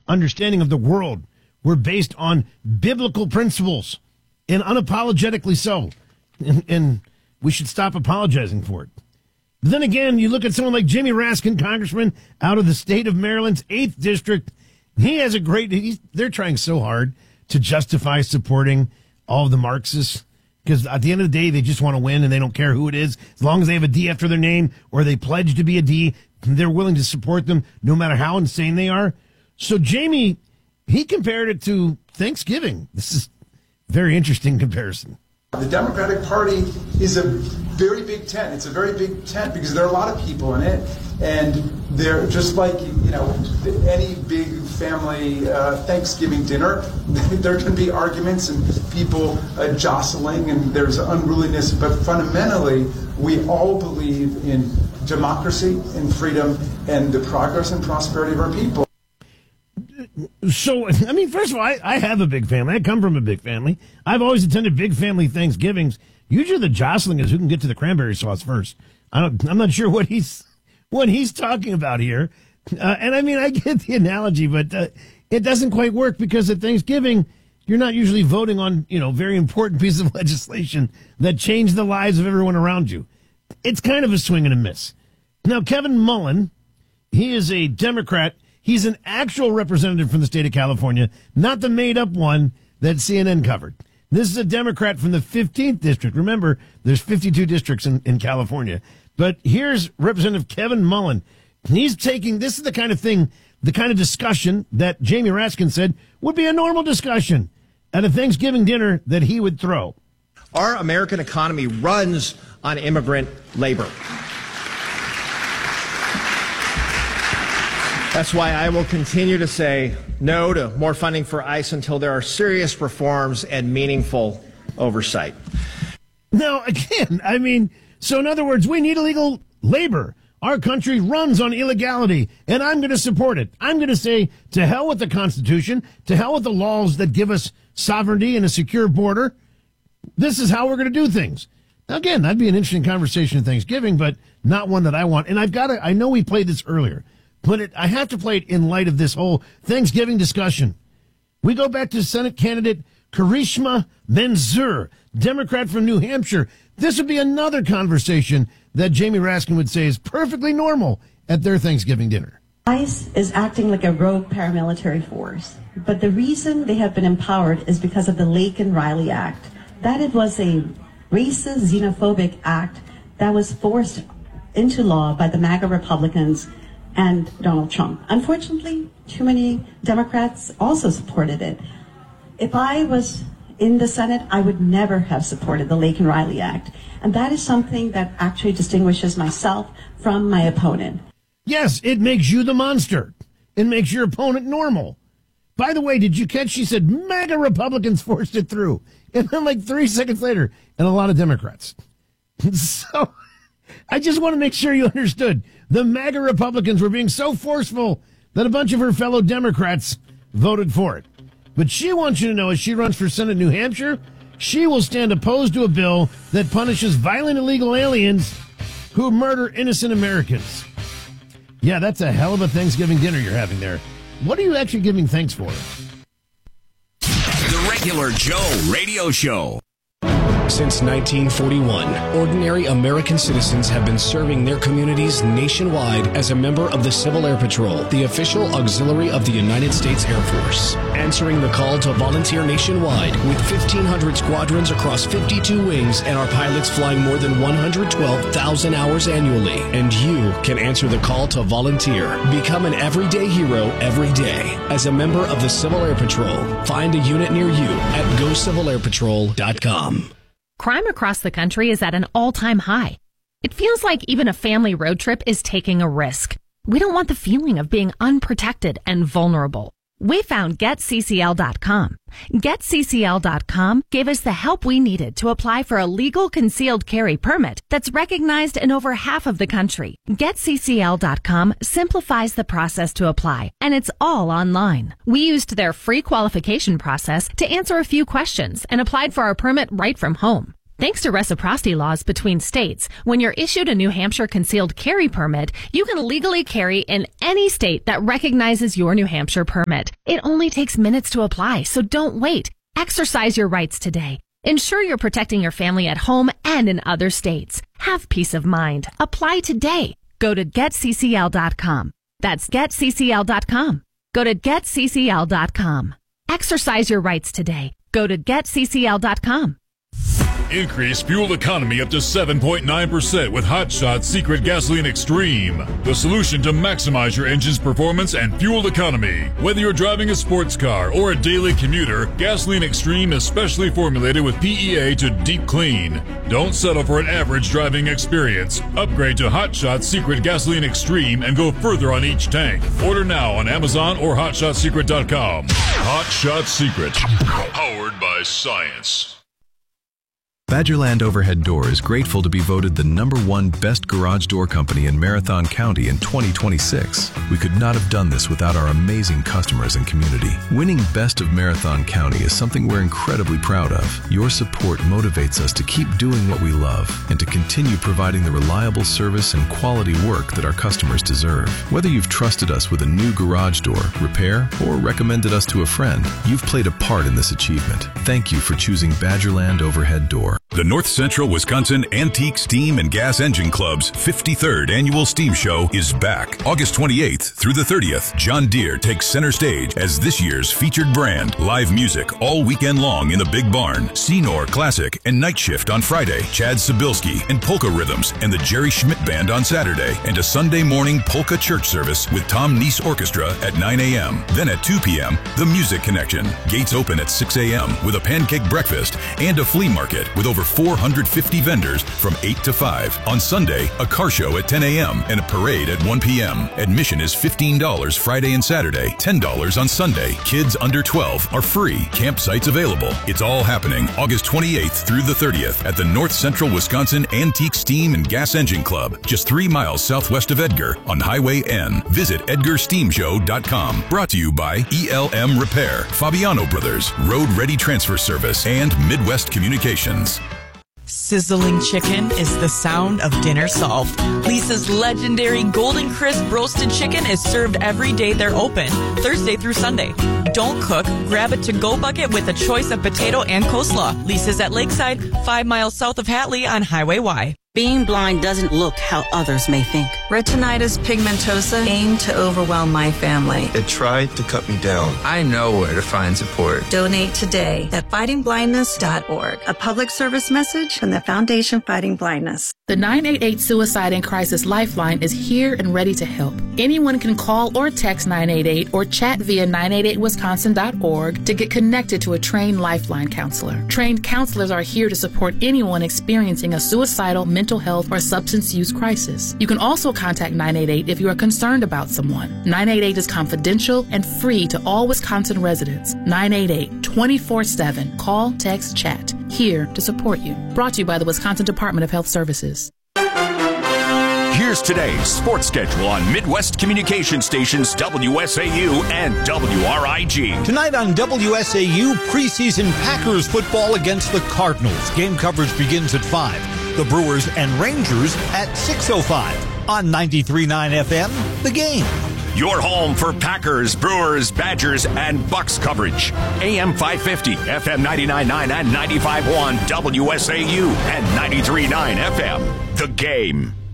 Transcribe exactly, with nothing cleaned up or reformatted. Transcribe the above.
understanding of the world were based on biblical principles, and unapologetically so. And, and we should stop apologizing for it. But then again, you look at someone like Jamie Raskin, congressman out of the state of Maryland's eighth District. He has a great, he's, they're trying so hard to justify supporting all of the Marxists, because at the end of the day, they just want to win and they don't care who it is. As long as they have a D after their name or they pledge to be a D, they're willing to support them no matter how insane they are. So Jamie, he compared it to Thanksgiving. This is a very interesting comparison. The Democratic Party is a very big tent. It's a very big tent because there are a lot of people in it. And they're just like, you know, any big family uh, Thanksgiving dinner, there can be arguments and people uh, jostling and there's unruliness. But fundamentally, we all believe in democracy and freedom and the progress and prosperity of our people. So, I mean, first of all, I, I have a big family. I come from a big family. I've always attended big family Thanksgivings. Usually the jostling is who can get to the cranberry sauce first. I don't, I'm not sure what he's what he's talking about here. Uh, and I mean, I get the analogy, but uh, it doesn't quite work because at Thanksgiving, you're not usually voting on, you know, very important pieces of legislation that change the lives of everyone around you. It's kind of a swing and a miss. Now, Kevin Mullen, he is a Democrat. He's an actual representative from the state of California, not the made-up one that C N N covered. This is a Democrat from the fifteenth District. Remember, there's fifty-two districts in, in California. But here's Representative Kevin Mullen. He's taking, this is the kind of thing, the kind of discussion that Jamie Raskin said would be a normal discussion at a Thanksgiving dinner that he would throw. Our American economy runs on immigrant labor. That's why I will continue to say no to more funding for ICE until there are serious reforms and meaningful oversight. Now, again, I mean, so in other words, we need illegal labor. Our country runs on illegality, and I'm going to support it. I'm going to say to hell with the Constitution, to hell with the laws that give us sovereignty and a secure border. This is how we're going to do things. Now, again, that'd be an interesting conversation at Thanksgiving, but not one that I want. And I've got to, I know we played this earlier. But it, I have to play it in light of this whole Thanksgiving discussion. We go back to Senate candidate Karishma Manzoor, Democrat from New Hampshire. This would be another conversation that Jamie Raskin would say is perfectly normal at their Thanksgiving dinner. ICE is acting like a rogue paramilitary force. But the reason they have been empowered is because of the Laken-Riley Act. That it was a racist, xenophobic act that was forced into law by the MAGA Republicans and Donald Trump. Unfortunately, too many Democrats also supported it. If I was in the Senate, I would never have supported the Laken-Riley Act. And that is something that actually distinguishes myself from my opponent. Yes, it makes you the monster. It makes your opponent normal. By the way, did you catch she said MAGA Republicans forced it through? And then like three seconds later, and a lot of Democrats. So I just want to make sure you understood. The MAGA Republicans were being so forceful that a bunch of her fellow Democrats voted for it. But she wants you to know as she runs for Senate New Hampshire, she will stand opposed to a bill that punishes violent illegal aliens who murder innocent Americans. Yeah, that's a hell of a Thanksgiving dinner you're having there. What are you actually giving thanks for? The Regular Joe Radio Show. Since nineteen forty-one, ordinary American citizens have been serving their communities nationwide as a member of the Civil Air Patrol, the official auxiliary of the United States Air Force. Answering the call to volunteer nationwide with fifteen hundred squadrons across fifty-two wings and our pilots flying more than one hundred twelve thousand hours annually. And you can answer the call to volunteer. Become an everyday hero every day as a member of the Civil Air Patrol. Find a unit near you at go civil air patrol dot com. Crime across the country is at an all-time high. It feels like even a family road trip is taking a risk. We don't want the feeling of being unprotected and vulnerable. We found get C C L dot com. get C C L dot com gave us the help we needed to apply for a legal concealed carry permit that's recognized in over half of the country. get C C L dot com simplifies the process to apply, and it's all online. We used their free qualification process to answer a few questions and applied for our permit right from home. Thanks to reciprocity laws between states, when you're issued a New Hampshire concealed carry permit, you can legally carry in any state that recognizes your New Hampshire permit. It only takes minutes to apply, so don't wait. Exercise your rights today. Ensure you're protecting your family at home and in other states. Have peace of mind. Apply today. Go to get c c l dot com. That's get c c l dot com. Go to get c c l dot com. Exercise your rights today. Go to get c c l dot com. Increase fuel economy up to seven point nine percent with Hot Shot Secret Gasoline Extreme. The solution to maximize your engine's performance and fuel economy. Whether you're driving a sports car or a daily commuter, Gasoline Extreme is specially formulated with P E A to deep clean. Don't settle for an average driving experience. Upgrade to Hot Shot Secret Gasoline Extreme and go further on each tank. Order now on Amazon or hot shot secret dot com. Hot Shot Secret. Powered by science. Badgerland Overhead Door is grateful to be voted the number one best garage door company in Marathon County in twenty twenty-six. We could not have done this without our amazing customers and community. Winning Best of Marathon County is something we're incredibly proud of. Your support motivates us to keep doing what we love and to continue providing the reliable service and quality work that our customers deserve. Whether you've trusted us with a new garage door, repair, or recommended us to a friend, you've played a part in this achievement. Thank you for choosing Badgerland Overhead Door. The North Central Wisconsin Antique Steam and Gas Engine Club's fifty-third Annual Steam Show is back. August twenty-eighth through the thirtieth, John Deere takes center stage as this year's featured brand. Live music all weekend long in the Big Barn. Senor Classic and Night Shift on Friday. Chad Sobilski and Polka Rhythms and the Jerry Schmidt Band on Saturday. And a Sunday morning polka church service with Tom Neese Orchestra at nine a.m. Then at two p.m., The Music Connection. Gates open at six a.m. with a pancake breakfast and a flea market with over four hundred fifty vendors from eight to five. On Sunday, a car show at ten a.m. and a parade at one p.m. Admission is fifteen dollars Friday and Saturday, ten dollars on Sunday. Kids under twelve are free. Campsites available. It's all happening August twenty-eighth through the thirtieth at the North Central Wisconsin Antique Steam and Gas Engine Club, just three miles southwest of Edgar on Highway N. Visit edgar steam show dot com. Brought to you by E L M Repair, Fabiano Brothers, Road Ready Transfer Service, and Midwest Communications. Sizzling chicken is the sound of dinner solved. Lisa's legendary Golden Crisp roasted chicken is served every day they're open, Thursday through Sunday. Don't cook, grab a to-go bucket with a choice of potato and coleslaw. Lisa's at Lakeside, five miles south of Hatley on Highway Y. Being blind doesn't look how others may think. Retinitis pigmentosa aimed to overwhelm my family. It tried to cut me down. I know where to find support. Donate today at fighting blindness dot org. A public service message from the Foundation Fighting Blindness. The nine eight eight Suicide and Crisis Lifeline is here and ready to help. Anyone can call or text nine eight eight or chat via nine eight eight wisconsin dot org to get connected to a trained Lifeline counselor. Trained counselors are here to support anyone experiencing a suicidal, mental health, or substance use crisis. You can also contact nine eight eight if you are concerned about someone. nine eight eight is confidential and free to all Wisconsin residents. nine eight eight, twenty-four seven. Call, text, chat. Here to support you. Brought to you by the Wisconsin Department of Health Services. Here's today's sports schedule on Midwest Communication Stations W S A U and W R I G. Tonight on W S A U, preseason Packers football against the Cardinals. Game coverage begins at five. The Brewers and Rangers at six oh five. On ninety-three point nine F M, The Game. Your home for Packers, Brewers, Badgers, and Bucks coverage. A M five fifty, F M ninety-nine point nine and ninety-five point one W S A U and ninety-three point nine F M. The Game.